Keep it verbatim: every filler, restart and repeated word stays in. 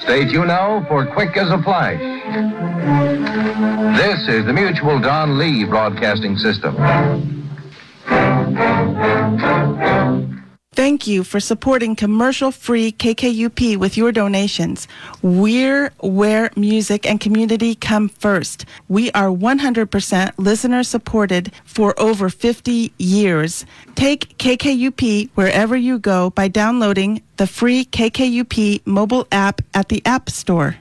Stay tuned now for Quick as a Flash. This is the Mutual Don Lee Broadcasting System. Thank you for supporting commercial-free K K U P with your donations. We're where music and community come first. We are one hundred percent listener-supported for over fifty years. Take K K U P wherever you go by downloading the free K K U P mobile app at the App Store.